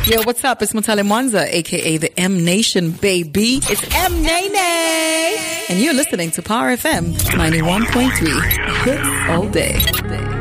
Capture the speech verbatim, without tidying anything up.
Yo, what's up? It's Mutale Mwanza, aka the M Nation baby. It's M Nene, and you're listening to Power F M ninety-one point three. Hits all day.